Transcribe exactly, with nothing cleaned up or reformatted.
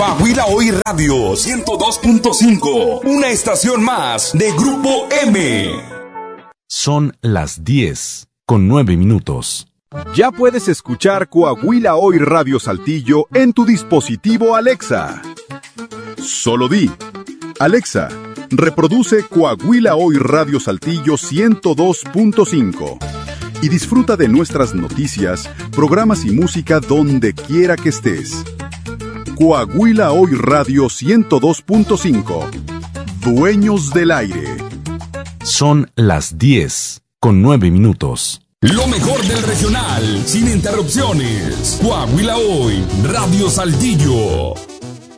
Coahuila Hoy Radio ciento dos punto cinco, una estación más de Grupo M. Son las diez con nueve minutos. Ya puedes escuchar Coahuila Hoy Radio Saltillo en tu dispositivo Alexa. Solo di: Alexa, reproduce Coahuila Hoy Radio Saltillo ciento dos punto cinco y disfruta de nuestras noticias, programas y música donde quiera que estés. Coahuila Hoy Radio ciento dos punto cinco. Dueños del aire. Son las diez con nueve minutos. Lo mejor del regional, sin interrupciones. Coahuila Hoy Radio Saltillo.